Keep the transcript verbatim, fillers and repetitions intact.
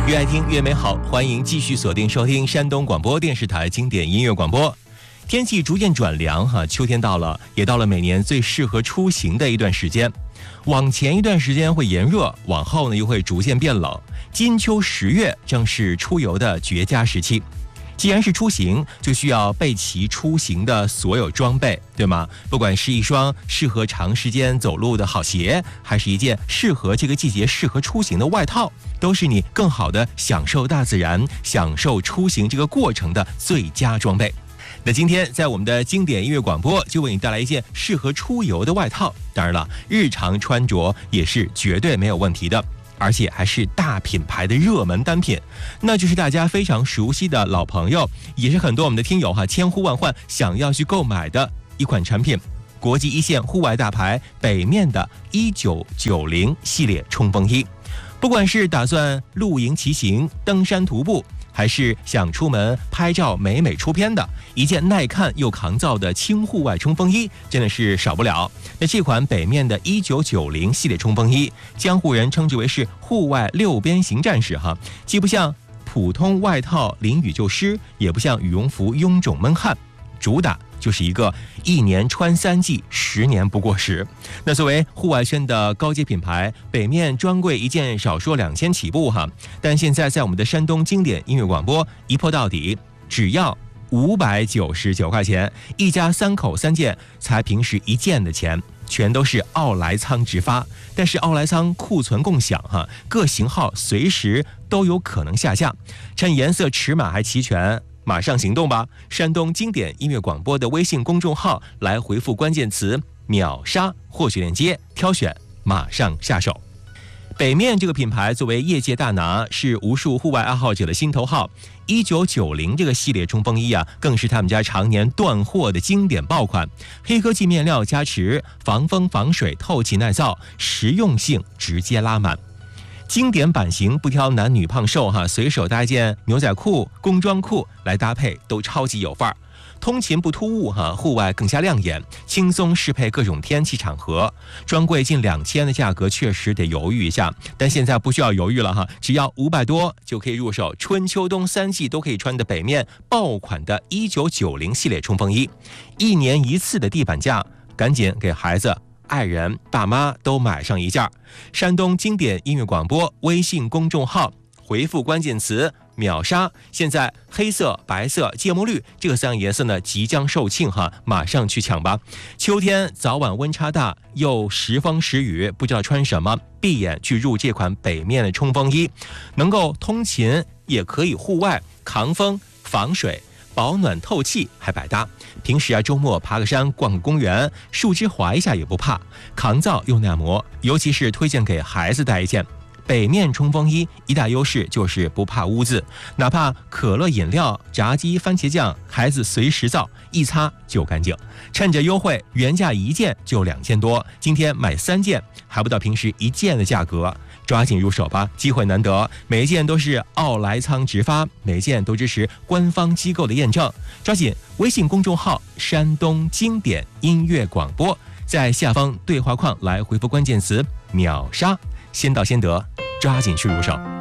越爱听越美好，欢迎继续锁定收听山东广播电视台经典音乐广播。天气逐渐转凉哈，秋天到了，也到了每年最适合出行的一段时间。往前一段时间会炎热，往后呢又会逐渐变冷。金秋十月正是出游的绝佳时期。既然是出行，就需要备齐出行的所有装备，对吗？不管是一双适合长时间走路的好鞋，还是一件适合这个季节适合出行的外套，都是你更好的享受大自然、享受出行这个过程的最佳装备。那今天在我们的经典音乐广播就为你带来一件适合出游的外套，当然了，日常穿着也是绝对没有问题的，而且还是大品牌的热门单品，那就是大家非常熟悉的老朋友，也是很多我们的听友哈千呼万唤想要去购买的一款产品，国际一线户外大牌北面的一九九零系列冲锋衣。不管是打算露营骑行、登山徒步，还是想出门拍照美美出片的，一件耐看又抗造的轻户外冲锋衣真的是少不了。那这款北面的一九九零系列冲锋衣，江湖人称之为是户外六边形战士哈，既不像普通外套淋雨就湿，也不像羽绒服臃肿闷汗，主打就是一个一年穿三季，十年不过时。那作为户外圈的高阶品牌，北面专柜一件少说两千起步哈，但现在在我们的山东经典音乐广播一破到底，只要五百九十九块钱，一家三口三件才平时一件的钱，全都是奥莱仓直发。但是奥莱仓库存共享哈，各型号随时都有可能下架，趁颜色尺码还齐全，马上行动吧！山东经典音乐广播的微信公众号来回复关键词秒杀获取链接，挑选马上下手。北面这个品牌作为业界大拿，是无数户外爱好者的心头好。一九九零这个系列冲锋衣啊，更是他们家常年断货的经典爆款。黑科技面料加持，防风防水，透气耐造，实用性直接拉满。经典版型不挑男女胖瘦哈，随手搭一件牛仔裤、工装裤来搭配都超级有范儿。通勤不突兀哈，户外更加亮眼，轻松适配各种天气场合。专柜近两千的价格确实得犹豫一下，但现在不需要犹豫了哈，只要五百多就可以入手春秋冬三季都可以穿的北面爆款的一九九零系列冲锋衣，一年一次的地板价，赶紧给孩子、爱人、爸妈都买上一件。山东经典音乐广播微信公众号回复关键词秒杀，现在黑色、白色、芥末绿这三个颜色呢即将售罄哈，马上去抢吧！秋天早晚温差大，又时风时雨，不知道穿什么，闭眼去入这款北面的冲锋衣，能够通勤，也可以户外抗风防水，保暖透气还百搭。平时啊，周末爬个山、逛个公园，树枝滑一下也不怕，抗造又耐磨，尤其是推荐给孩子带一件。北面冲锋衣一大优势就是不怕污渍，哪怕可乐饮料、炸鸡、番茄酱，孩子随时造，一擦就干净。趁着优惠，原价一件就两千多，今天买三件还不到平时一件的价格，抓紧入手吧，机会难得，每一件都是奥莱仓直发，每一件都支持官方机构的验证。抓紧微信公众号山东经典音乐广播，在下方对话框来回复关键词秒杀，先到先得，抓紧去入手。